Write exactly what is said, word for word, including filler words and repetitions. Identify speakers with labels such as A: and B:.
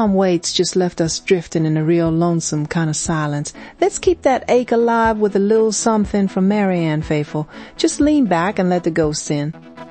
A: Tom Waits just left us drifting in a real lonesome kind of silence. Let's keep that ache alive with a little something from Marianne, Faithful. Just lean back and let the ghosts in.